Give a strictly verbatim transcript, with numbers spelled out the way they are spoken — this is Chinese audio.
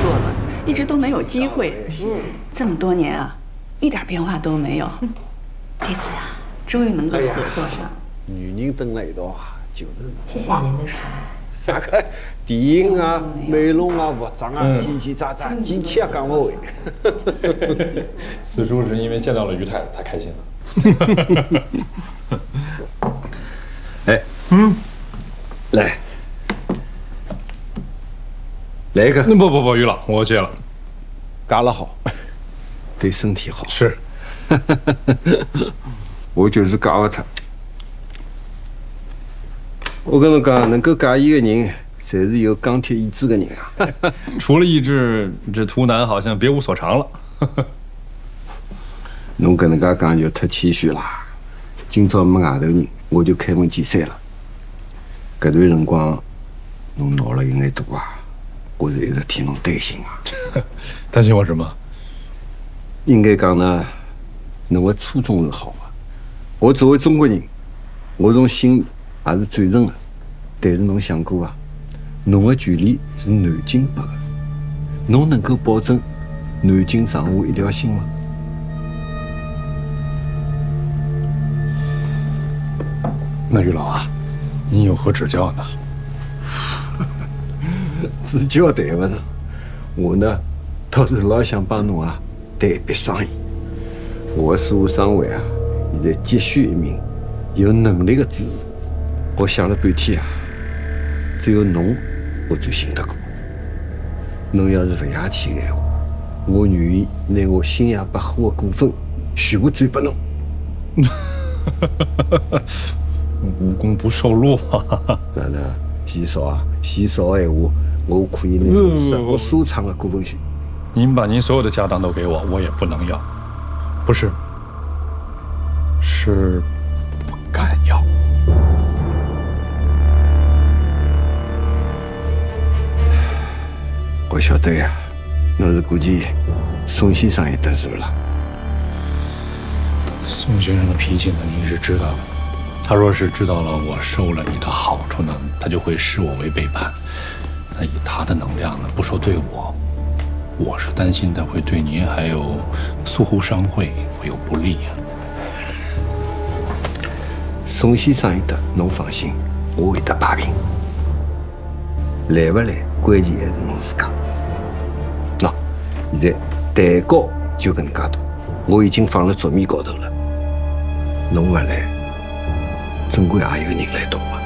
作了，一直都没有机会。嗯，这么多年啊，一点变化都没有。这次呀、啊，终于能够合作上。 女人蹲在一道啊，就是。 谢谢您的茶。 啥个电影啊、美容啊、服装啊，叽叽喳喳，几天也讲不完。 此处是因为见到了于太太才开心了。 哎，嗯，来，来一个。 不不不，于老，我戒了。 嘎了好，对身体好。 是。 我就是嘎了他。我跟侬讲，能够介意的人，才是有钢铁意志的人啊！ 除了意志，这图南好像别无所长了。 侬跟人家讲就太谦虚啦。今朝没外头人，我就开门见山了。搿段辰光，侬闹了有眼大啊，我是一直替侬担心啊。 担心我什么？ 应该讲呢，侬的初衷是好的。我作为中国人，我从心里也是赞成的。但是侬想过啊，侬的权利是南京拨的，侬能够保证南京上下一条心吗？ 那于老啊，您有何指教呢？ 指教谈不上，我呢倒是老想帮侬啊谈一笔生意。我的事务商会啊，现在急需一名有能力的主持。我想了半天啊。只有侬，我最信得过。侬要是不客气的闲话，我愿意拿我新亚百货的股份全部转拨侬。 无功不受禄啊！ 哪能？嫌少啊？嫌少的闲话，我可以拿十国书厂的股份权。 您把您所有的家当都给我，我也不能要。不是，是不敢要。 我晓得呀，侬是估计宋先生也得罪了。 宋先生的脾气呢，您是知道的。他若是知道了我受了你的好处呢，他就会视我为背叛。那以他的能量呢，不说对我，我是担心他会对您还有苏湖商会会有不利啊。 宋先生有得，侬放心，我会得摆平。来不来，关键还是侬自家。那现在蛋糕就搿能介大，我已经放辣桌面高头了。侬勿来，总归也有人来动嘛。